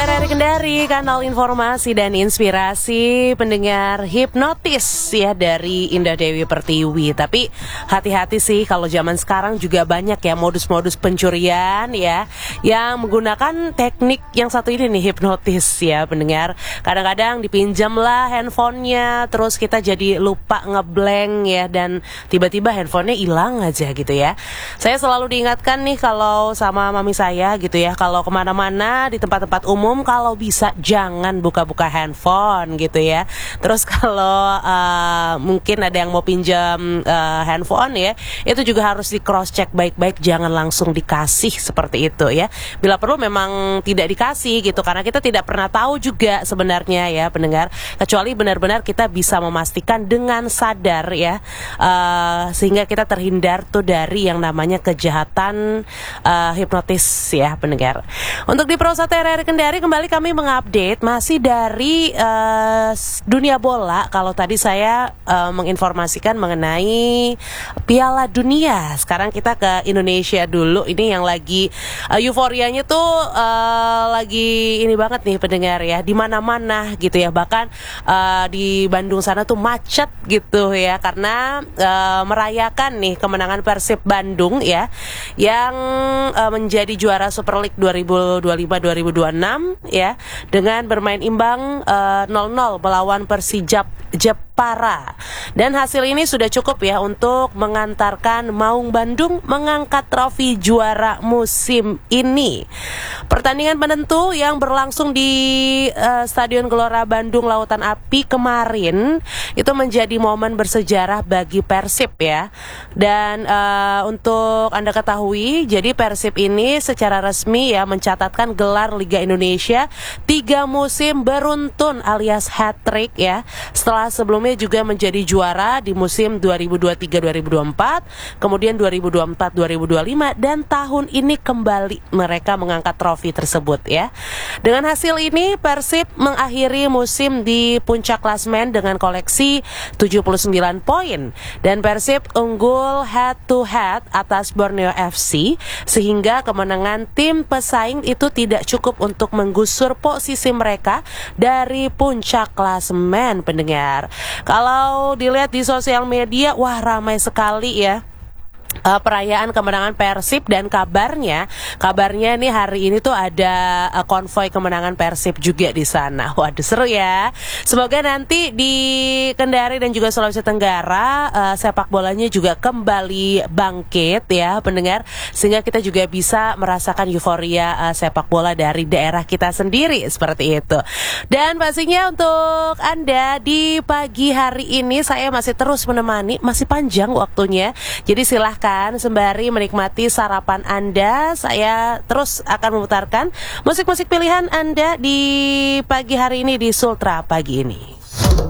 RRI Kendari, kanal informasi dan inspirasi pendengar hipnotis ya dari Indah Dewi Pertiwi. Tapi hati-hati sih, kalau zaman sekarang juga banyak ya modus-modus pencurian ya yang menggunakan teknik yang satu ini nih, hipnotis ya pendengar. Kadang-kadang dipinjam lah handphonenya, terus kita jadi lupa ngeblank ya, dan tiba-tiba handphonenya hilang aja gitu ya. Saya selalu diingatkan nih kalau sama mami saya gitu ya, kalau kemana-mana di tempat-tempat umum, kalau bisa jangan buka-buka handphone gitu ya. Terus kalau mungkin ada yang mau pinjam handphone ya, itu juga harus di cross check baik-baik, jangan langsung dikasih seperti itu ya. Bila perlu memang tidak dikasih gitu, karena kita tidak pernah tahu juga sebenarnya ya pendengar, kecuali benar-benar kita bisa memastikan dengan sadar ya, sehingga kita terhindar tuh dari yang namanya kejahatan hipnotis ya pendengar. Untuk di Pro 1 RRI Kendari kembali kami mengupdate masih dari dunia bola. Kalau tadi saya menginformasikan mengenai Piala Dunia, sekarang kita ke Indonesia dulu. Ini yang lagi euforianya tuh lagi ini banget nih pendengar ya, di mana-mana gitu ya. Bahkan di Bandung sana tuh macet gitu ya, karena merayakan nih kemenangan Persib Bandung ya, yang menjadi juara Super League 2025-2026 ya, dengan bermain imbang 0-0 melawan Persijap Jepara. Dan hasil ini sudah cukup ya untuk mengantarkan Maung Bandung mengangkat trofi juara musim ini. Pertandingan penentu yang berlangsung di Stadion Gelora Bandung Lautan Api kemarin itu menjadi momen bersejarah bagi Persib ya. Dan untuk Anda ketahui, jadi Persib ini secara resmi ya mencatatkan gelar Liga Indonesia 3 musim beruntun alias hat-trick ya. Setelah sebelumnya juga menjadi juara di musim 2023-2024, kemudian 2024-2025, dan tahun ini kembali mereka mengangkat trofi tersebut ya. Dengan hasil ini Persib mengakhiri musim di puncak klasemen dengan koleksi 79 poin, dan Persib unggul head to head atas Borneo FC, sehingga kemenangan tim pesaing itu tidak cukup untuk menggusur posisi mereka dari puncak klasemen pendengar. Kalau dilihat di sosial media, wah ramai sekali ya perayaan kemenangan Persib, dan kabarnya nih hari ini tuh ada konvoi kemenangan Persib juga di sana. Waduh, seru ya. Semoga nanti di Kendari dan juga Sulawesi Tenggara sepak bolanya juga kembali bangkit ya pendengar, sehingga kita juga bisa merasakan euforia sepak bola dari daerah kita sendiri seperti itu. Dan pastinya untuk Anda di pagi hari ini saya masih terus menemani, masih panjang waktunya. Jadi silahkan sembari menikmati sarapan Anda, saya terus akan memutarkan musik-musik pilihan Anda di pagi hari ini di Sultra Pagi ini.